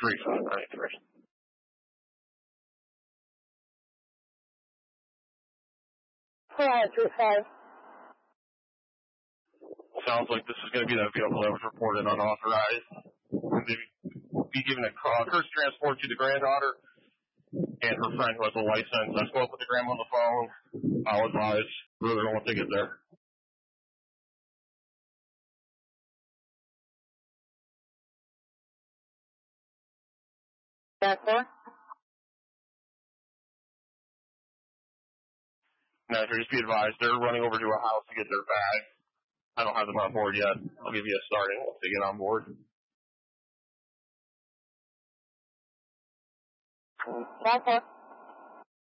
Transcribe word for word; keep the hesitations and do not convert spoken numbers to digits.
three five nine three. Alright, three five. Sounds like this is going to be that vehicle that was reported unauthorized. They'll be given a uh, curse transport to the granddaughter and her friend who has a license. I spoke with the grandma on the phone. I'll advise. Really don't want to get there. Back four. Now, just be advised, they're running over to a house to get their bag. I don't have them on board yet. I'll give you a starting once they get on board. Back four.